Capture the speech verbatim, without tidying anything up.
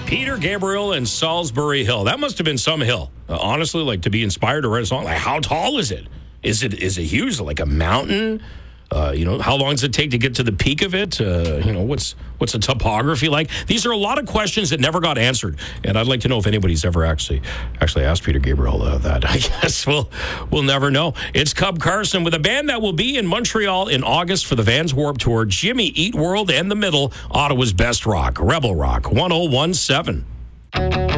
Peter Gabriel and Salisbury Hill. That must have been some hill. Uh, honestly, like to be inspired to write a song. Like, how tall is it? Is it is it huge? Like a mountain? Uh, you know, how long does it take to get to the peak of it? Uh, you know, what's what's the topography like? These are a lot of questions that never got answered, and I'd like to know if anybody's ever actually actually asked Peter Gabriel uh, that. I guess we'll we'll never know. It's Cub Carson with a band that will be in Montreal in August for the Vans Warped Tour. Jimmy Eat World and the Middle, Ottawa's best rock, Rebel Rock, one oh one seven.